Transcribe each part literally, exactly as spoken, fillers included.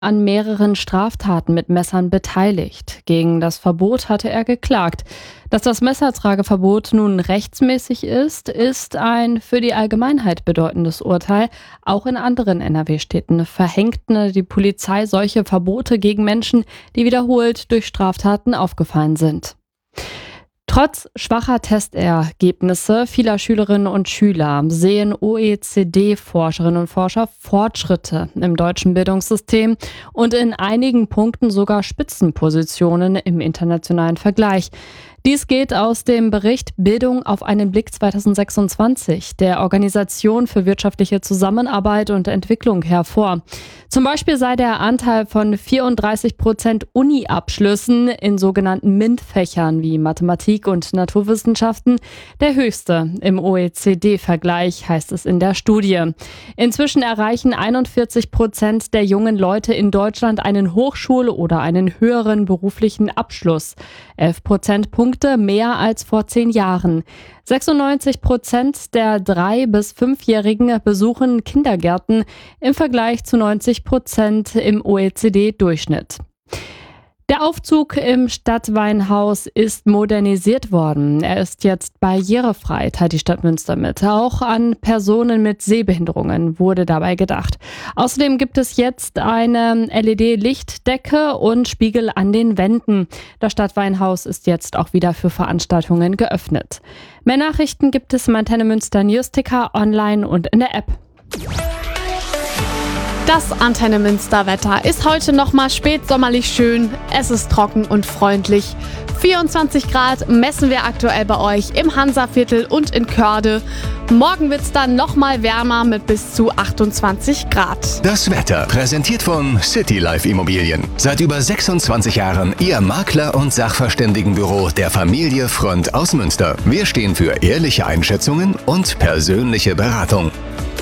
an mehreren Straftaten mit Messern beteiligt. Gegen das Verbot hatte er geklagt. Dass das Messertrageverbot nun rechtsmäßig ist, ist ein für die Allgemeinheit bedeutendes Urteil. Auch in anderen N R W-Städten verhängte die Polizei solche Verbote gegen Menschen, die wiederholt durch Straftaten aufgefallen sind. Trotz schwacher Testergebnisse vieler Schülerinnen und Schüler sehen O E C D-Forscherinnen und Forscher Fortschritte im deutschen Bildungssystem und in einigen Punkten sogar Spitzenpositionen im internationalen Vergleich. Dies geht aus dem Bericht Bildung auf einen Blick zweitausendsechsundzwanzig der Organisation für wirtschaftliche Zusammenarbeit und Entwicklung hervor. Zum Beispiel sei der Anteil von vierunddreißig Prozent Uni-Abschlüssen in sogenannten MINT-Fächern wie Mathematik und Naturwissenschaften der höchste im O E C D-Vergleich, heißt es in der Studie. Inzwischen erreichen einundvierzig Prozent der jungen Leute in Deutschland einen Hochschul- oder einen höheren beruflichen Abschluss. elf Prozentpunkte mehr als vor zehn Jahren. sechsundneunzig Prozent der drei- bis fünfjährigen besuchen Kindergärten im Vergleich zu neunzig Prozent im O E C D-Durchschnitt. Der Aufzug im Stadtweinhaus ist modernisiert worden. Er ist jetzt barrierefrei, teilt die Stadt Münster mit. Auch an Personen mit Sehbehinderungen wurde dabei gedacht. Außerdem gibt es jetzt eine L E D-Lichtdecke und Spiegel an den Wänden. Das Stadtweinhaus ist jetzt auch wieder für Veranstaltungen geöffnet. Mehr Nachrichten gibt es im Antenne Münster Newsticker, online und in der App. Das Antenne Münster Wetter ist heute nochmal spätsommerlich schön. Es ist trocken und freundlich. vierundzwanzig Grad messen wir aktuell bei euch im Hansaviertel und in Körde. Morgen wird es dann nochmal wärmer mit bis zu achtundzwanzig Grad. Das Wetter präsentiert von City Life Immobilien. Seit über sechsundzwanzig Jahren Ihr Makler- und Sachverständigenbüro der Familie Front aus Münster. Wir stehen für ehrliche Einschätzungen und persönliche Beratung.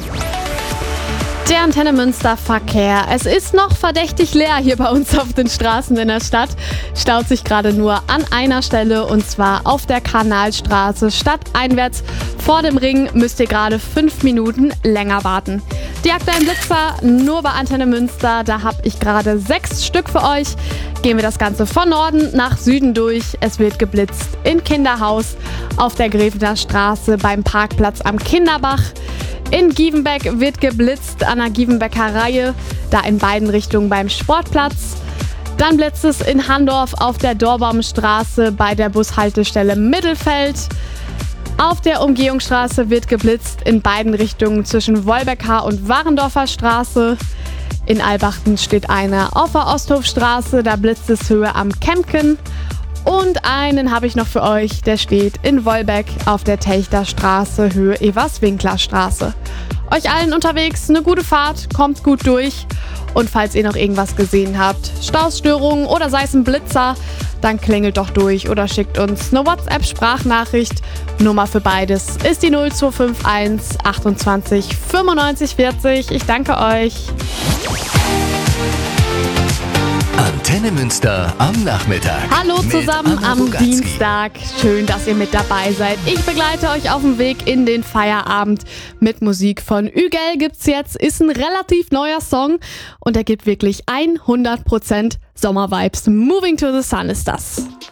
Der Antenne Münster Verkehr. Es ist noch verdächtig leer hier bei uns auf den Straßen in der Stadt. Staut sich gerade nur an einer Stelle und zwar auf der Kanalstraße. Stadteinwärts vor dem Ring müsst ihr gerade fünf Minuten länger warten. Die aktuellen Blitzer nur bei Antenne Münster. Da habe ich gerade sechs Stück für euch. Gehen wir das Ganze von Norden nach Süden durch. Es wird geblitzt in Kinderhaus, auf der Grevener Straße, beim Parkplatz am Kinderbach. In Gievenbeck wird geblitzt an der Gievenbecker Reihe, da in beiden Richtungen beim Sportplatz. Dann blitzt es in Handorf auf der Dorbaumstraße bei der Bushaltestelle Mittelfeld. Auf der Umgehungsstraße wird geblitzt in beiden Richtungen zwischen Wolbecker und Warendorfer Straße. In Albachten steht einer auf der Osthofstraße, da blitzt es Höhe am Kempken. Und einen habe ich noch für euch, der steht in Wolbeck auf der Techter Straße, Höhe Everswinkler Straße. Euch allen unterwegs eine gute Fahrt, kommt gut durch. Und falls ihr noch irgendwas gesehen habt, Stausstörungen oder sei es ein Blitzer, dann klingelt doch durch oder schickt uns eine WhatsApp-Sprachnachricht. Nummer für beides ist die null zwei fünf eins achtundzwanzig fünfundneunzig vierzig. Ich danke euch. Antenne Münster am Nachmittag. Hallo mit zusammen Anna am Bogatski. Dienstag. Schön, dass ihr mit dabei seid. Ich begleite euch auf dem Weg in den Feierabend mit Musik von Ügel. Gibt's jetzt, ist ein relativ neuer Song und er gibt wirklich hundert Prozent Sommervibes. Moving to the Sun ist das.